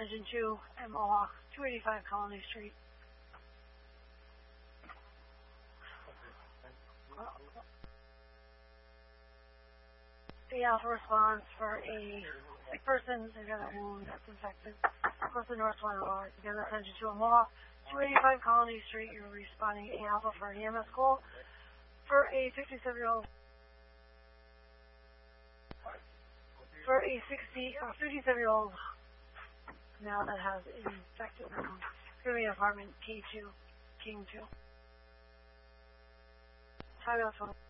Engine 2 and Mohawk, 285 Colony Street. The Alpha response for a sick person, they got a wound that's infected. Across the north line of ours. Again, that's Engine 2 and Mohawk, 285 Colony Street. You're responding A Alpha for an EMS call for a 57-year-old. For a 57-year-old now that has infected them. It's going to be an apartment K2, King 2. Time out 12.